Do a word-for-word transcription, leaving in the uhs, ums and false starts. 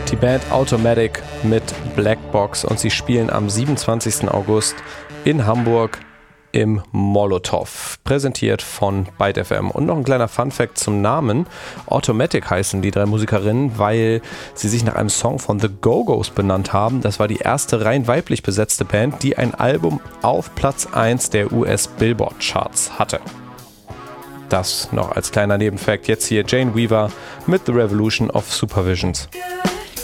Die Band Automatic mit Blackbox und sie spielen am siebenundzwanzigsten August in Hamburg im Molotow, präsentiert von Byte F M. Und noch ein kleiner Funfact zum Namen. Automatic heißen die drei Musikerinnen, weil sie sich nach einem Song von The Go-Go's benannt haben. Das war die erste rein weiblich besetzte Band, die ein Album auf Platz eins der U S Billboard Charts hatte. Das noch als kleiner Nebenfact. Jetzt hier Jane Weaver mit The Revolution of Supervisions.